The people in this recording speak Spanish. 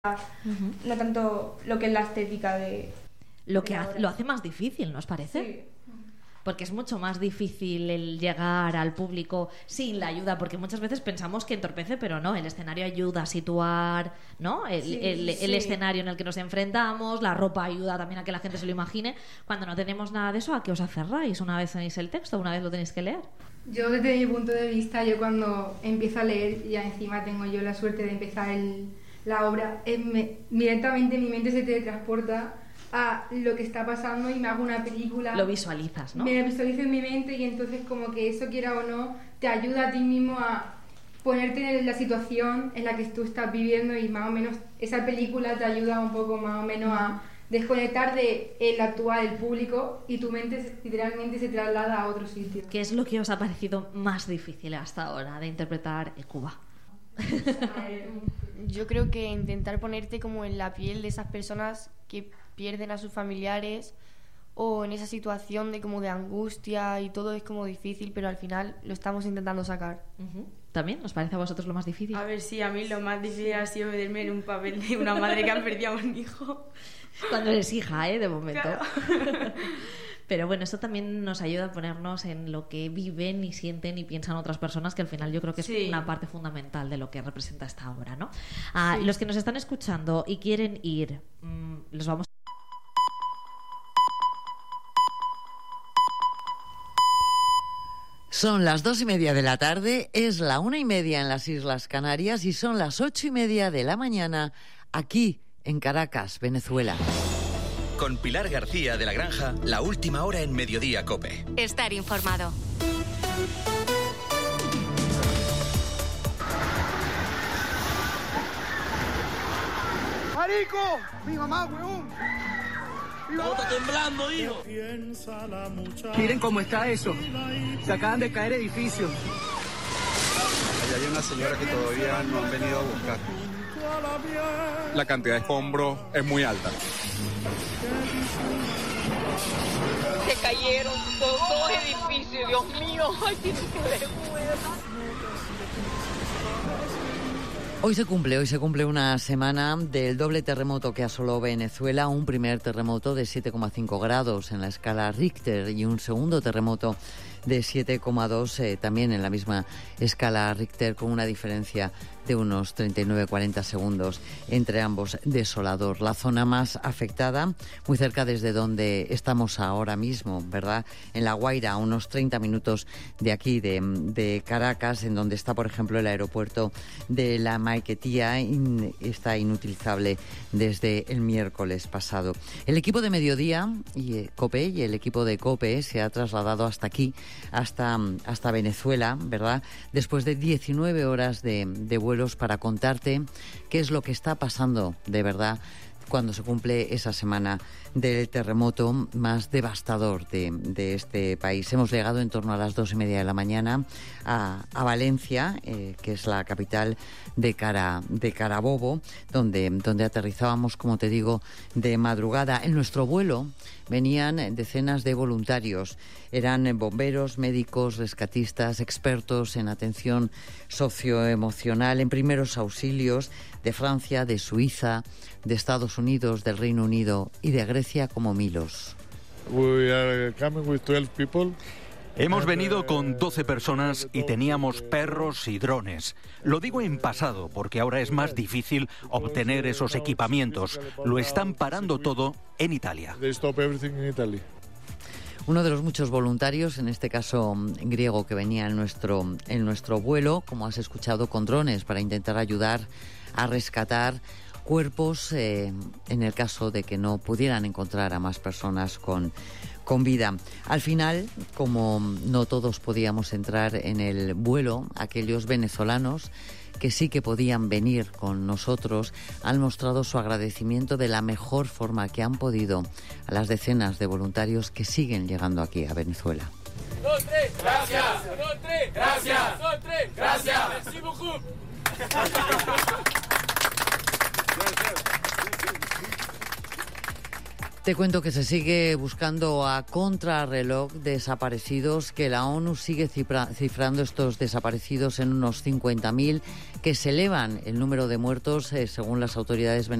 no tanto lo que es la estética de... Lo hace más difícil, ¿no os parece? Sí. Porque es mucho más difícil el llegar al público sin la ayuda, porque muchas veces pensamos que entorpece, pero no, el escenario ayuda a situar, ¿no? El escenario en el que nos enfrentamos, la ropa ayuda también a que la gente se lo imagine. Cuando no tenemos nada de eso, ¿a qué os aferráis? Una vez tenéis el texto, una vez lo tenéis que leer. Yo, desde mi punto de vista, yo cuando empiezo a leer, y encima tengo yo la suerte de empezar la obra, directamente mi mente se teletransporta a lo que está pasando y me hago una película. Lo visualizas, ¿no? Me lo visualizo en mi mente y entonces como que eso, quiera o no, te ayuda a ti mismo a ponerte en la situación en la que tú estás viviendo, y más o menos esa película te ayuda un poco más o menos a desconectar de el actual, el público, y tu mente literalmente se traslada a otro sitio. ¿Qué es lo que os ha parecido más difícil hasta ahora de interpretar Cuba? Yo creo que intentar ponerte como en la piel de esas personas que pierden a sus familiares, o en esa situación de como de angustia y todo, es como difícil, pero al final lo estamos intentando sacar. ¿También os parece a vosotros lo más difícil? A ver, sí, a mí lo más difícil ha sido meterme en un papel de una madre que ha perdido a un hijo. Cuando eres hija, de momento. Claro. Pero bueno, eso también nos ayuda a ponernos en lo que viven y sienten y piensan otras personas, que al final yo creo que es una parte fundamental de lo que representa esta obra, ¿no? Los que nos están escuchando y quieren ir, los vamos. Son las 2:30 de la tarde, es la 1:30 en las Islas Canarias y son las 8:30 de la mañana aquí en Caracas, Venezuela. Con Pilar García de la Granja, la última hora en Mediodía COPE. Estar informado. ¡Marico! ¡Mi mamá, huevón! ¡Todo está temblando, hijo! Miren cómo está eso. Se acaban de caer edificios. Allá hay una señora que todavía no han venido a buscar. La cantidad de escombros es muy alta. Se cayeron dos edificios, Dios mío. Ay, qué vergüenza. Hoy se cumple una semana del doble terremoto que asoló Venezuela, un primer terremoto de 7,5 grados en la escala Richter y un segundo terremoto de 7,2 también en la misma escala Richter, con una diferencia de unos 39-40 segundos entre ambos. Desolador. La zona más afectada, muy cerca desde donde estamos ahora mismo, ¿verdad? En La Guaira, a unos 30 minutos de aquí, de Caracas, en donde está, por ejemplo, el aeropuerto de La Maiquetía, está inutilizable desde el miércoles pasado. El equipo de Mediodía y COPE y el equipo de COPE se ha trasladado hasta aquí, hasta Venezuela, ¿verdad? Después de 19 horas de vuelos para contarte qué es lo que está pasando de verdad cuando se cumple esa semana del terremoto más devastador de este país. Hemos llegado en torno a las 2:30 de la mañana a Valencia, que es la capital de Carabobo, donde aterrizábamos, como te digo, de madrugada. En nuestro vuelo venían decenas de voluntarios. Eran bomberos, médicos, rescatistas, expertos en atención socioemocional, en primeros auxilios, de Francia, de Suiza, de Estados Unidos, del Reino Unido y de Grecia, como Milos. We are coming with 12 people. Hemos venido con 12 personas y teníamos perros y drones. Lo digo en pasado porque ahora es más difícil obtener esos equipamientos. Lo están parando todo en Italia. Uno de los muchos voluntarios, en este caso griego, que venía en nuestro vuelo, como has escuchado, con drones para intentar ayudar a rescatar cuerpos en el caso de que no pudieran encontrar a más personas con vida. Al final, como no todos podíamos entrar en el vuelo, aquellos venezolanos que sí que podían venir con nosotros han mostrado su agradecimiento de la mejor forma que han podido a las decenas de voluntarios que siguen llegando aquí a Venezuela. 2, 3, gracias. 2, 3, gracias. 2, 3, gracias. Merci beaucoup. Te cuento que se sigue buscando a contrarreloj desaparecidos, que la ONU sigue cifrando estos desaparecidos en unos 50.000, que se elevan el número de muertos, según las autoridades venezolanas,